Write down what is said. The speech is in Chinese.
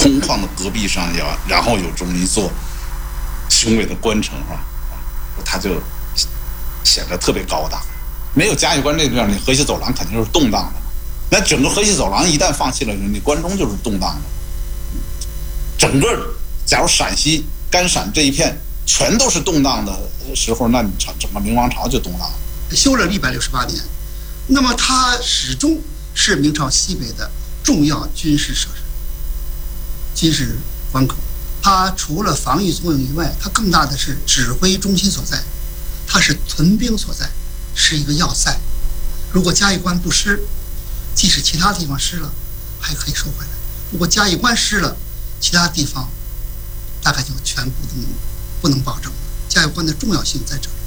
空旷的戈壁上然后有这么一座雄伟的关城它就显得特别高大。没有嘉峪关这个地方，你河西走廊肯定是动荡的。那整个河西走廊一旦放弃了，你关中就是动荡的。整个假如陕西、甘陕这一片全都是动荡的时候，那你整个明王朝就动荡了。 修了168年，那么它始终是明朝西北的重要军事设施、军事关口。它除了防御作用以外，它更大的是指挥中心所在，它是屯兵所在，是一个要塞。如果嘉峪关不失，即使其他地方失了，还可以收回来；如果嘉峪关失了，其他地方大概就全部都不能保证了。嘉峪关的重要性在这里。